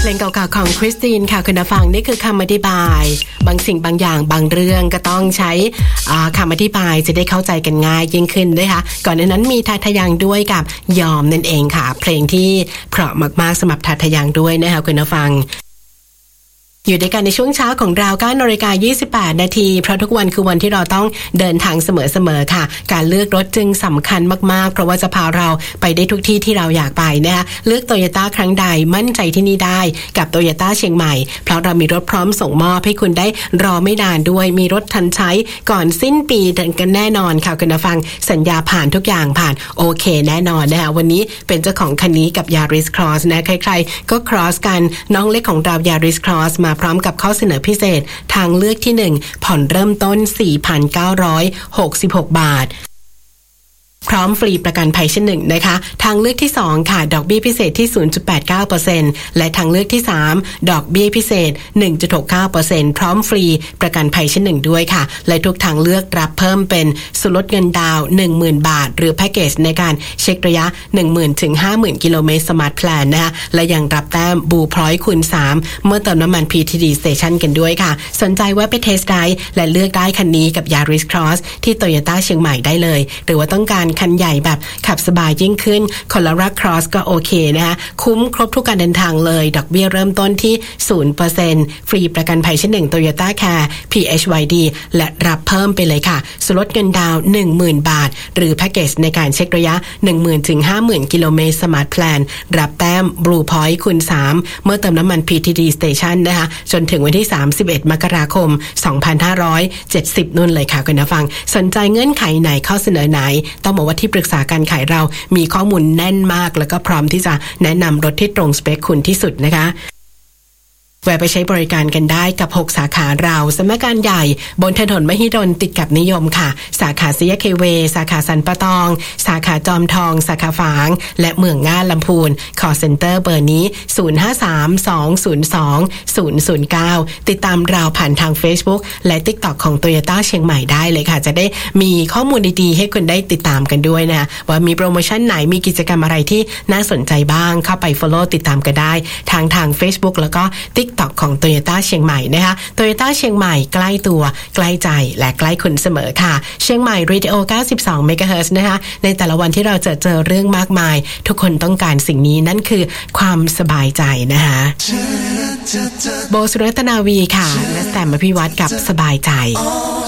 ลงเก่าๆของคริสตินค่ะคุณผู้ฟังนี่คือคำอธิบายบางสิ่งบางอย่างบางเรื่องก็ต้องใช้คำอธิบายจะได้เข้าใจกันง่ายยิ่งขึ้นนะคะก่อนหน้านั้นมีทาทะยังด้วยกับยอมนั่นเองค่ะเพลงที่เพราะมากๆสำหรับทาทะยังด้วยนะคะคุณผู้ฟังอยู่ด้วยกันในช่วงเช้าของเรา 9:28 นาทีเพราะทุกวันคือวันที่เราต้องเดินทางเสมอๆค่ะการเลือกรถจึงสำคัญมากๆเพราะว่าจะพาเราไปได้ทุกที่ที่เราอยากไปนะคะเลือก Toyota ครั้งใดมั่นใจที่นี่ได้กับ Toyota เชียงใหม่เพราะเรามีรถพร้อมส่งมอบให้คุณได้รอไม่นานด้วยมีรถทันใช้ก่อนสิ้นปีกันแน่นอนค่ะคุณผู้ฟังสัญญาผ่านทุกอย่างผ่านโอเคแน่นอนนะคะวันนี้เป็นเจ้าของคันนี้กับ Yaris Cross นะใครๆก็ Cross กันน้องเล็กของเรา Yaris Cross มาพร้อมกับข้อเสนอพิเศษทางเลือกที่1ผ่อนเริ่มต้น 4,966 บาทพร้อมฟรีประกันภัยชั้น1นะคะทางเลือกที่2ค่ะดอกเบี้ยพิเศษที่ 0.89% และทางเลือกที่3ดอกเบี้ยพิเศษ 1.69% พร้อมฟรีประกันภัยชั้น1ด้วยค่ะและทุกทางเลือกรับเพิ่มเป็นส่วนลดเงินดาวน์ 10,000 บาทหรือแพ็คเกจในการเช็คระยะ 10,000 ถึง 50,000 กิโลเมตรสมาร์ทแพลนนะคะและยังรับแต้มบูพอยต์คูณ3เมื่อเติมน้ำมัน PTT Station กันด้วยค่ะสนใจว่าไปเทสต์ไดรฟ์และเลือกได้คันนี้กับ Yaris Cross ที่ Toyota เชียงใหม่ได้เลยหรือว่าต้องการคันใหญ่แบบขับสบายยิ่งขึ้น Corolla Cross ก็โอเคนะคะคุ้มครบทุกการเดินทางเลยดอกเบี้ยเริ่มต้นที่ 0% ฟรีประกันภัยชั้น1 Toyota Care PHYD และรับเพิ่มไปเลยค่ะส่วนลดเงินดาวน์ 10,000 บาทหรือแพ็คเกจในการเช็คระยะ 10,000 ถึง 50,000 กิโลเมตรสมาร์ทแพลนรับแต้ม Blue Point คูณ3เมื่อเติมน้ำมัน PTT Station นะคะจนถึงวันที่31 มกราคม 2570นู่นเลยค่ะคุณผู้ฟังสนใจเงื่อนไขไหนข้อเสนอไหนต้องบอกว่าที่ปรึกษาการขายเรามีข้อมูลแน่นมากแล้วก็พร้อมที่จะแนะนำรถที่ตรงสเปคคุณที่สุดนะคะแวะไปใช้บริการกันได้กับ6สาขาเราสำนักงานใหญ่บนถนนมหิดลติดกับนิยมค่ะสาขาศรียะเขเวสาขาสันปะตองสาขาจอมทองสาขาฝางและเมืองง่านลำพูน call center เบอร์นี้0532020009ติดตามเราผ่านทาง Facebook และ TikTok ของ Toyota เชียงใหม่ได้เลยค่ะจะได้มีข้อมูลดีๆให้คุณได้ติดตามกันด้วยนะว่ามีโปรโมชั่นไหนมีกิจกรรมอะไรที่น่าสนใจบ้างเข้าไป follow ติดตามกันได้ทาง Facebook แล้วก็TikTok ของ Toyota เชียงใหม่นะคะ Toyota เชียงใหม่ใกล้ตัวใกล้ใจและใกล้คุณเสมอค่ะเชียงใหม่ Radio 92 MHz นะคะในแต่ละวันที่เราเจอเรื่องมากมายทุกคนต้องการสิ่งนี้นั่นคือความสบายใจนะคะโบสุรัตนาวีค่ะและแต้มอภิวัตรกับสบายใจ